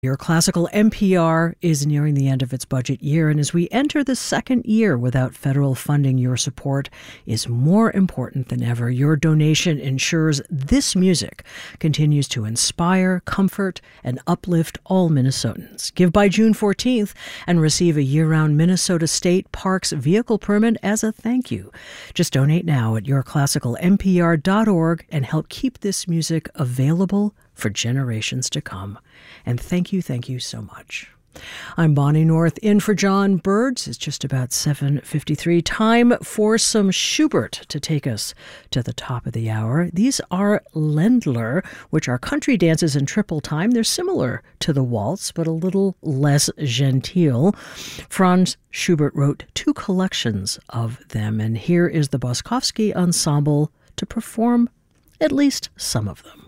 Your Classical NPR is nearing the end of its budget year, and as we enter the second year without federal funding, your support is more important than ever. Your donation ensures this music continues to inspire, comfort, and uplift all Minnesotans. Give by June 14th and receive a year-round Minnesota State Parks vehicle permit as a thank you. Just donate now at yourclassicalnpr.org and help keep this music available for generations to come. And thank you so much. I'm Bonnie North, in for John Birds. It's just about 7:53. Time for some Schubert to take us to the top of the hour. These are Ländler, which are country dances in triple time. They're similar to the waltz, but a little less genteel. Franz Schubert wrote two collections of them, and here is the Boskovsky Ensemble to perform at least some of them.